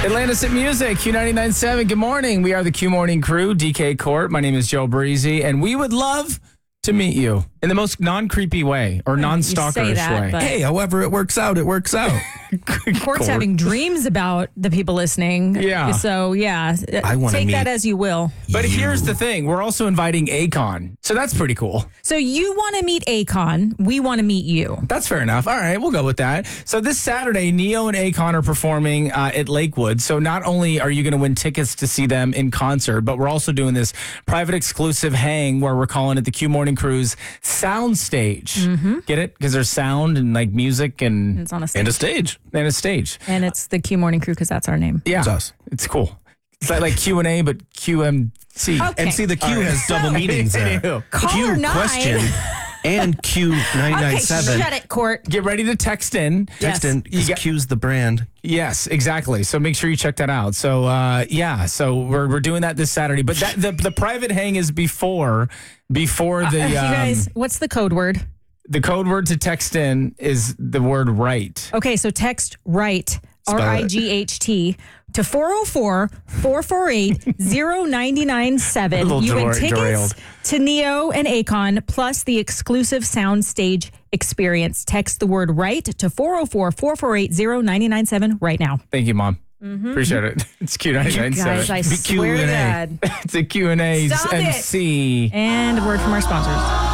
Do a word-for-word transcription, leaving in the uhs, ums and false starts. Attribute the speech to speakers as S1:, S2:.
S1: Atlantis at Music, Q ninety-nine point seven. Good morning. We are the Q Morning Crew, D K Court. My name is Joe Breezy, and we would love to meet you in the most non-creepy way or non-stalkerish
S2: that,
S1: way.
S2: but-
S3: Hey, however it works out, it works out.
S2: Court's
S1: Court.
S2: having dreams about the people listening.
S1: Yeah.
S2: So, yeah.
S3: I wanna
S2: Take that
S3: meet-
S2: as you will.
S1: But
S3: You.
S1: here's the thing. We're also inviting Akon. So that's pretty cool.
S2: So, you want to meet Akon. We want to meet you.
S1: That's fair enough. All right, we'll go with that. So this Saturday, Neo and Akon are performing uh, at Lakewood. So not only are you going to win tickets to see them in concert, but we're also doing this private exclusive hang where we're calling it the Q Morning Crew's Sound Stage.
S2: Mm-hmm.
S1: Get it? Because there's sound and like music and,
S2: It's on a stage.
S3: And a stage.
S1: and a stage.
S2: And it's the Q Morning Crew because that's our name.
S1: Yeah,
S3: It's us.
S1: It's cool. It's like, like Q and A, but Q M C.
S2: Okay.
S3: And see, the Q has double meanings there.
S1: Anywho.
S2: Caller
S3: Q
S2: nine.
S3: question and Q nine nine
S2: Okay,
S3: seven.
S2: shut it, Court.
S1: Get ready to text in.
S3: Text
S2: Yes.
S3: in,
S1: You
S3: because
S1: got-
S3: Q's the brand.
S1: Yes, exactly. So make sure you check that out. So uh, yeah, so we're we're doing that this Saturday. But that the, the private hang is before before the
S2: Uh, you
S1: um,
S2: guys, what's the code word?
S1: the code word to text in is the word right.
S2: Okay, so text RIGHT,
S3: Spell it.
S2: R I G H T, to four oh four, four four eight, oh nine nine
S1: A
S2: seven.
S1: little
S2: You win
S1: derailed.
S2: tickets to Neo and Akon, plus the exclusive soundstage experience. Text the word RIGHT to four oh four, four four eight, oh nine nine seven right now.
S1: Thank you, Mom. Appreciate it. It's Q ninety-nine
S2: Mm-hmm. Guys, I
S1: seven.
S2: swear to
S3: Q and A.
S2: God.
S1: It's a Q and A
S2: Stop it.
S1: M C.
S2: And a word from our sponsors.